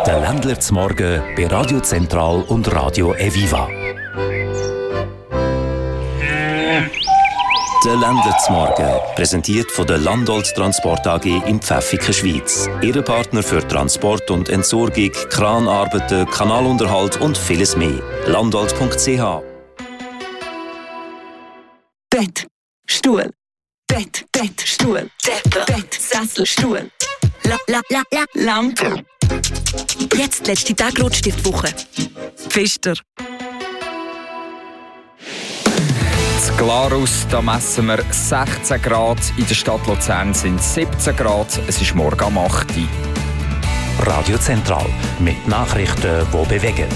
Der Ländler zum Morgen bei Radio Zentral und Radio Eviva. Der Ländler zum Morgen, präsentiert von der Landolt Transport AG in Pfäffiken, Schweiz. Ihre Partner für Transport und Entsorgung, Kranarbeiten, Kanalunterhalt und vieles mehr. Landolt.ch. Bett, Stuhl. Bett, Stuhl. Bett, Sessel, Stuhl. Lampe. Jetzt letzte Tag Rotstiftwoche. Pfister. In Glarus, da messen wir 16 Grad. In der Stadt Luzern sind es 17 Grad. Es ist morgen am 8. Radio Zentral mit Nachrichten, die bewegen.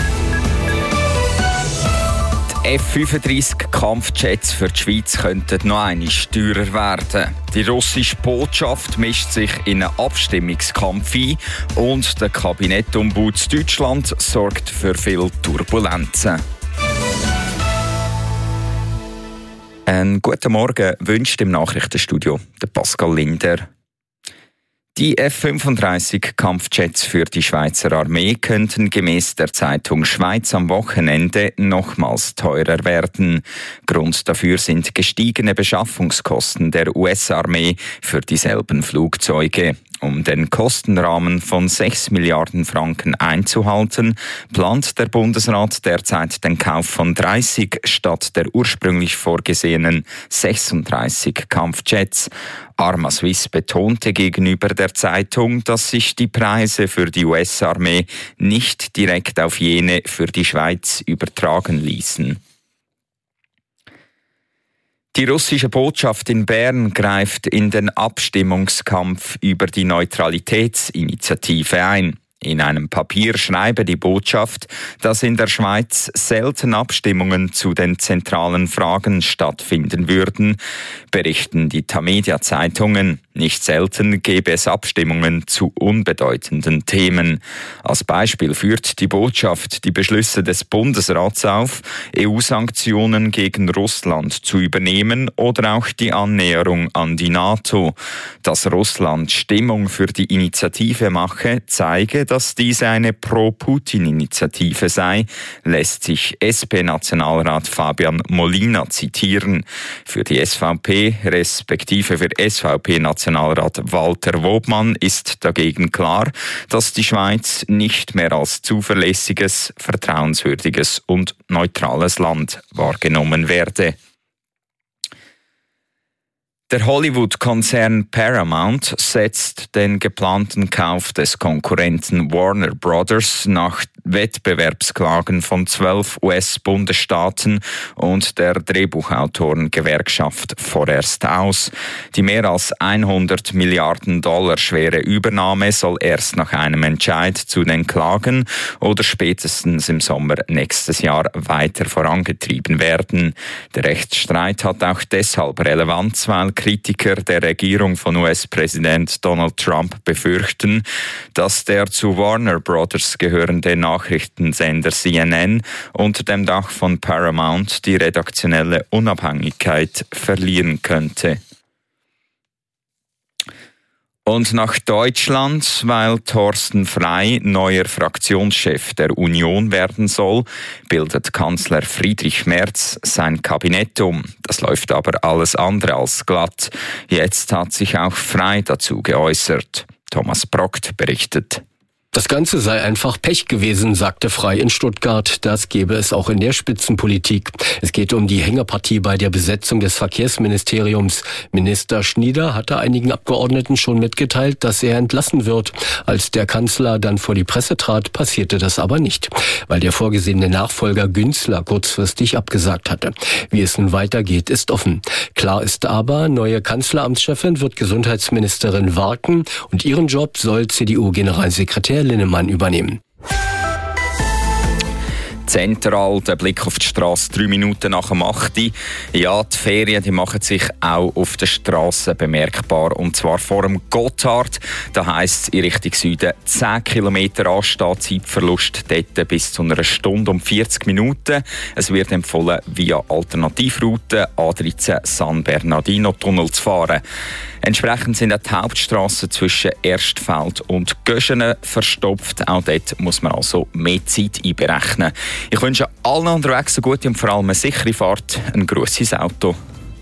Die F-35-Kampfjets für die Schweiz könnten noch einmal teurer werden. Die russische Botschaft mischt sich in einen Abstimmungskampf ein und der Kabinettombuds Deutschland sorgt für viel Turbulenzen. Einen guten Morgen wünscht im Nachrichtenstudio der Pascal Linder. Die F-35-Kampfjets für die Schweizer Armee könnten gemäss der Zeitung Schweiz am Wochenende nochmals teurer werden. Grund dafür sind gestiegene Beschaffungskosten der US-Armee für dieselben Flugzeuge. Um den Kostenrahmen von 6 Milliarden Franken einzuhalten, plant der Bundesrat derzeit den Kauf von 30 statt der ursprünglich vorgesehenen 36 Kampfjets. Arma Suisse betonte gegenüber der Zeitung, dass sich die Preise für die US-Armee nicht direkt auf jene für die Schweiz übertragen ließen. Die russische Botschaft in Bern greift in den Abstimmungskampf über die Neutralitätsinitiative ein. In einem Papier schreibe die Botschaft, dass in der Schweiz selten Abstimmungen zu den zentralen Fragen stattfinden würden, berichten die Tamedia-Zeitungen. Nicht selten gäbe es Abstimmungen zu unbedeutenden Themen. Als Beispiel führt die Botschaft die Beschlüsse des Bundesrats auf, EU-Sanktionen gegen Russland zu übernehmen oder auch die Annäherung an die NATO. Dass Russland Stimmung für die Initiative mache, zeige, dass diese eine Pro-Putin-Initiative sei, lässt sich SP-Nationalrat Fabian Molina zitieren. Für die SVP, respektive für SVP-Nationalrat Walter Wobmann ist dagegen klar, dass die Schweiz nicht mehr als zuverlässiges, vertrauenswürdiges und neutrales Land wahrgenommen werde. Der Hollywood-Konzern Paramount setzt den geplanten Kauf des Konkurrenten Warner Brothers nach Wettbewerbsklagen von 12 US-Bundesstaaten und der Drehbuchautorengewerkschaft vorerst aus. Die mehr als 100 Milliarden Dollar schwere Übernahme soll erst nach einem Entscheid zu den Klagen oder spätestens im Sommer nächstes Jahr weiter vorangetrieben werden. Der Rechtsstreit hat auch deshalb Relevanz, weil Kritiker der Regierung von US-Präsident Donald Trump befürchten, dass der zu Warner Brothers gehörende Nachrichtensender CNN unter dem Dach von Paramount die redaktionelle Unabhängigkeit verlieren könnte. Und nach Deutschland, weil Thorsten Frey neuer Fraktionschef der Union werden soll, bildet Kanzler Friedrich Merz sein Kabinett um. Das läuft aber alles andere als glatt. Jetzt hat sich auch Frey dazu geäußert. Thomas Brockt berichtet. Das Ganze sei einfach Pech gewesen, sagte Frey in Stuttgart. Das gäbe es auch in der Spitzenpolitik. Es geht um die Hängepartie bei der Besetzung des Verkehrsministeriums. Minister Schnieder hatte einigen Abgeordneten schon mitgeteilt, dass er entlassen wird. Als der Kanzler dann vor die Presse trat, passierte das aber nicht, weil der vorgesehene Nachfolger Günzler kurzfristig abgesagt hatte. Wie es nun weitergeht, ist offen. Klar ist aber, neue Kanzleramtschefin wird Gesundheitsministerin Warken und ihren Job soll CDU-Generalsekretär Linnemann übernehmen. Zentral, der Blick auf die Straße 3 Minuten nach dem 8. Ja, die Ferien die machen sich auch auf der Straße bemerkbar. Und zwar vor dem Gotthard. Da heisst es in Richtung Süden 10 Kilometer anstehen, Zeitverlust dort bis zu einer Stunde und 40 Minuten. Es wird empfohlen, via Alternativroute A13 San Bernardino Tunnel zu fahren. Entsprechend sind auch die Hauptstrassen zwischen Erstfeld und Göschenen verstopft. Auch dort muss man also mehr Zeit einberechnen. Ich wünsche allen unterwegs eine gute und vor allem eine sichere Fahrt. Ein Gruß ins Auto.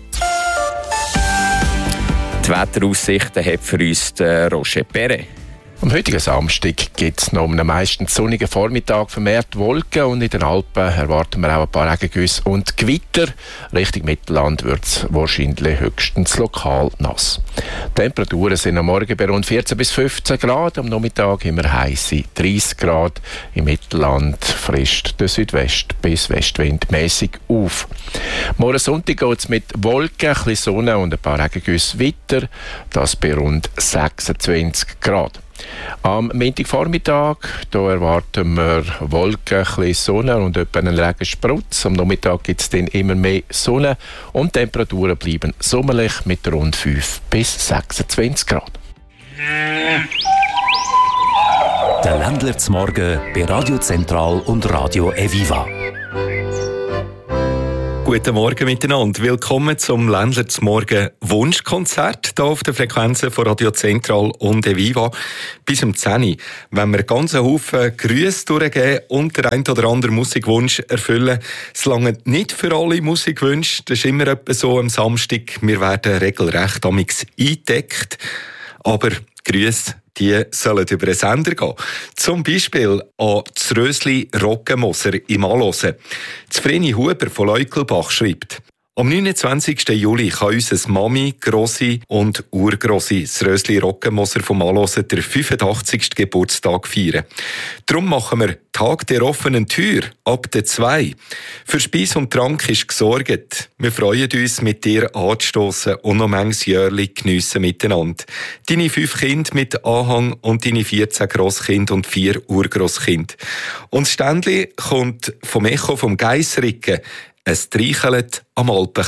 Die Wetteraussichten hat für uns Roger Perret. Am heutigen Samstag gibt es noch einen meistens sonnigen Vormittag vermehrt Wolken und in den Alpen erwarten wir auch ein paar Regengüsse und Gewitter. Richtung Mittelland wird es wahrscheinlich höchstens lokal nass. Die Temperaturen sind am Morgen bei rund 14 bis 15 Grad, am Nachmittag immer heisse 30 Grad. Im Mittelland frischt der Südwest- bis Westwind mäßig auf. Morgen Sonntag geht es mit Wolken, ein bisschen Sonne und ein paar Regengüsse weiter, das bei rund 26 Grad. Am Montagvormittag erwarten wir Wolken, ein bisschen Sonne und etwa einen Regensprutz. Am Nachmittag gibt es dann immer mehr Sonne und die Temperaturen bleiben sommerlich mit rund 5 bis 26 Grad. Der Ländler zum Morgen bei Radio Zentral und Radio Eviva. Guten Morgen miteinander. Willkommen zum Ländler zum Morgen Wunschkonzert hier auf den Frequenzen von Radio Zentral und Eviva. Bis um 10 Uhr, wenn wir ganz einen Haufen Grüße durchgeben und der ein oder andere Musikwunsch erfüllen. Es langt nicht für alle Musikwünsche. Das ist immer etwa so am Samstag. Wir werden regelrecht eingedeckt. Aber Grüße, die sollen über den Sender gehen. Zum Beispiel an Zrösli Roggenmoser im Allosen. Vreni Huber von Leukelbach schreibt: Am 29. Juli kann unsere Mami, Grossi und Urgrossi Zrösli Roggenmoser vom Allosen der 85. Geburtstag feiern. Darum machen wir Tag der offenen Tür ab der 2. Für Speis und Trank ist gesorgt. Wir freuen uns, mit dir anzustossen und noch manches Jährli geniessen miteinander. Deine 5 Kinder mit Anhang und deine 14 Grosskind und 4 Urgrosskind. Und das Ständli kommt vom Echo vom Geissericken. Es streichelt am Alpen.